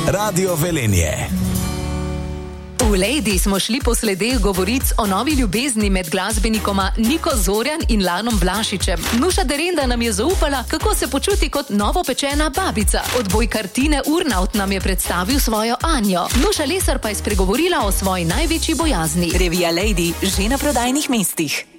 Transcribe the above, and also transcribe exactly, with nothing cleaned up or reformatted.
Radio Velenje. V Lady smo šli po sledeh govoric o novi ljubezni med glasbenikoma Niko Zorjan in Lanom Vlašičem. Nuša Derenda nam je zaupala, kako se počuti kot novopečena babica. Odbojkar Tine Urnaut nam je predstavil svojo Anjo. Nuša Lesar pa je spregovorila o svoji največji bojazni. Revija Lady že na prodajnih mestih.